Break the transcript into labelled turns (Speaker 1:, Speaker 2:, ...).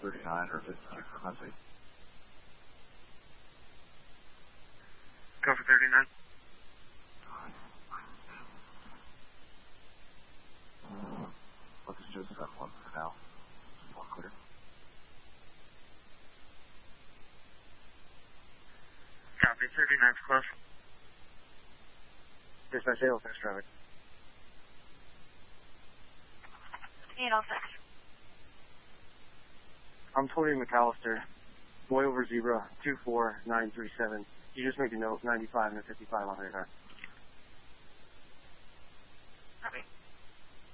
Speaker 1: 39 or 52 for Huntley.
Speaker 2: Go for 39.
Speaker 1: Lucas Joseph at 1 for now. 1 clear.
Speaker 2: Copy, 39's close.
Speaker 3: Dispatch 806 traffic.
Speaker 4: 806.
Speaker 3: I'm Tori McAllister. Boy over zebra, 24937. You just make a note, 95 and 55 on her car.
Speaker 4: Copy.